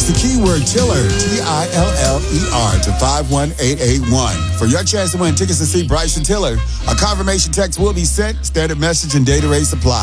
Text the keyword Tiller, Tiller, to 51881 for your chance to win tickets to see Bryson Tiller. A confirmation text will be sent. Standard message and data rate supply.